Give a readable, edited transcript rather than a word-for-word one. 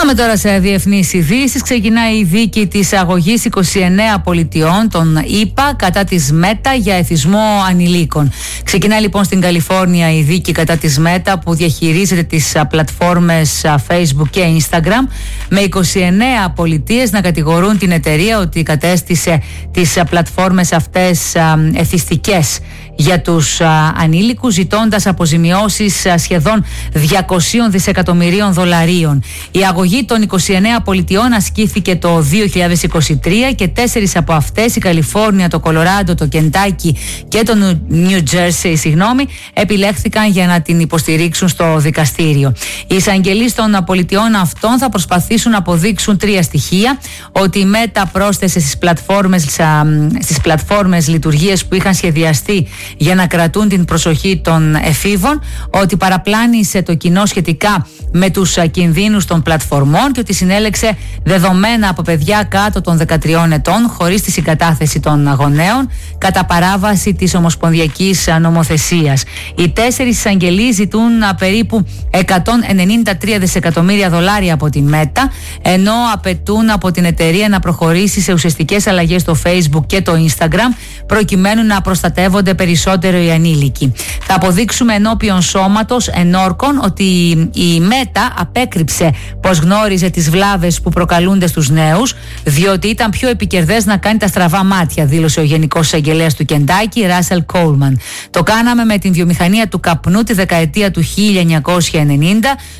Πάμε τώρα σε διεθνείς ειδήσεις. Ξεκινάει η δίκη της αγωγής 29 πολιτιών των ΗΠΑ κατά της Μέτα για εθισμό ανηλίκων. Ξεκινάει λοιπόν στην Καλιφόρνια η δίκη κατά της Μέτα που διαχειρίζεται τις πλατφόρμες Facebook και Instagram, με 29 πολιτείες να κατηγορούν την εταιρεία ότι κατέστησε τις πλατφόρμες αυτές εθιστικές για τους ανήλικους, ζητώντας αποζημιώσεις σχεδόν 200 δισεκατομμυρίων δολαρίων. Η αγωγή των 29 πολιτιών ασκήθηκε το 2023 και 4 από αυτές, η Καλιφόρνια, το Κολοράντο, το Κεντάκι και το Νιου Τζέρσι, επιλέχθηκαν για να την υποστηρίξουν στο δικαστήριο. Οι εισαγγελείς των πολιτιών αυτών θα προσπαθήσουν να αποδείξουν 3 στοιχεία: ότι η Μέτα πρόσθεσε στις πλατφόρμες λειτουργίες που είχαν σχεδιαστεί για να κρατούν την προσοχή των εφήβων, ότι παραπλάνησε το κοινό σχετικά με τους κινδύνους των πλατφορμών και ότι συνέλεξε δεδομένα από παιδιά κάτω των 13 ετών χωρίς τη συγκατάθεση των γονέων, κατά παράβαση της ομοσπονδιακής νομοθεσίας. Οι 4 εισαγγελείς ζητούν περίπου 193 δισεκατομμύρια δολάρια από τη Μέτα, ενώ απαιτούν από την εταιρεία να προχωρήσει σε ουσιαστικές αλλαγές στο Facebook και το Instagram προκειμένου να προστατεύονται περισσότερο οι ανήλικοι. Θα αποδείξουμε ενώπιον σώματος ενόρκων ότι η Μέτα απέκρυψε πως γνώριζε τις βλάβες που προκαλούνται στους νέους, διότι ήταν πιο επικερδές να κάνει τα στραβά μάτια, δήλωσε ο Γενικός Εισαγγελέας του Κεντάκι, Ράσελ Κόλμαν. Το κάναμε με την βιομηχανία του καπνού τη δεκαετία του 1990.